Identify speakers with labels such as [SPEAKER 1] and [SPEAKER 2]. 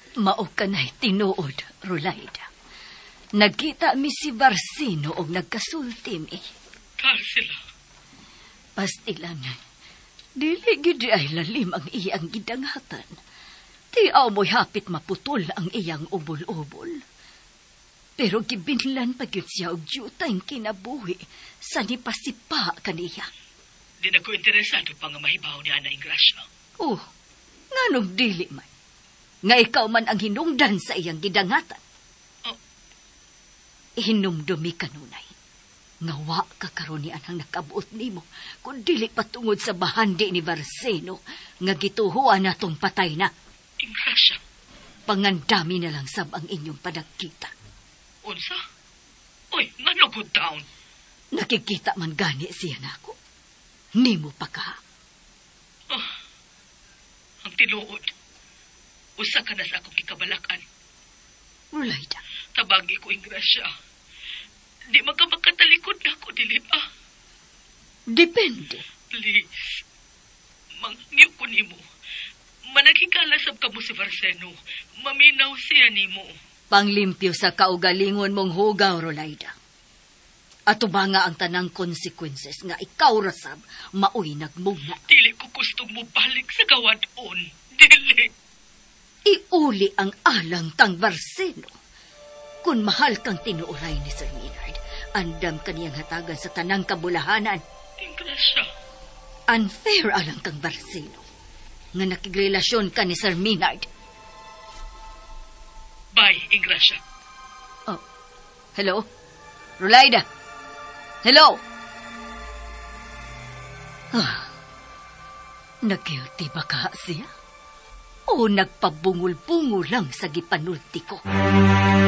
[SPEAKER 1] Mao kanay tinuod, Rolaida. Nagkita mi si Barsino og nagkasulti mi.
[SPEAKER 2] Sila.
[SPEAKER 1] Pastilangan, dili gid ay lalim ang iyang gidangatan. Tiaw mo'y hapit maputol ang iyang ubol-ubol. Pero gibinlan pa gyud siya og jutay kinabuhi sa nipasipa kaniya.
[SPEAKER 2] Di na ko interesado pa nga mahibaw ni Ana Ingrasya.
[SPEAKER 1] Oh, nganong dili man. Nga ikaw man ang hinungdan sa iyang gidangatan.
[SPEAKER 2] Oh.
[SPEAKER 1] Hinumdumi kanunay. Ngawa ka karon ni anang nakabuot nimo kung dili patungod sa bahandi ni Barseno nga gituhuan natong patay na.
[SPEAKER 2] Ingrasya.
[SPEAKER 1] Pangandami na lang sab ang inyong padagkita.
[SPEAKER 2] Unsa? Oy, ngano good town?
[SPEAKER 1] Nakikita man gani siya nako. Nimo pa ka.
[SPEAKER 2] Oh, ang tiluod. Usa ka na sa akong kikabalakan.
[SPEAKER 1] Rolaida.
[SPEAKER 2] Tabagi ko, Ingrasya. Di magkamagkatalikod na ako, dili pa.
[SPEAKER 1] Depende.
[SPEAKER 2] Please. Mangyo ko nimo. Managikalasab ka mo si Barseno. Maminaw siya nimo.
[SPEAKER 1] Panglimpyo sa kaugalingon mong hugaw, Rolaida. Ato ba nga ang tanang consequences nga ikaw rasab maoy nagmuna.
[SPEAKER 2] Dili ko gustong mo balik sa gawadon. Dili.
[SPEAKER 1] Iuli ang alang kang Barseno. Kung mahal kang tinuulay ni Sir Minard, andam kaniyang hatagan sa tanang kabulahanan.
[SPEAKER 2] Ingrasya.
[SPEAKER 1] Unfair alang kang Barseno. Nga nakigrelasyon ka ni Sir Minard.
[SPEAKER 2] Bye, Ingrasya.
[SPEAKER 1] Oh, hello? Rolaida? Hello? Nag-guilty ba ka siya? O nagpabungul-bungul lang sa gipanulti ko?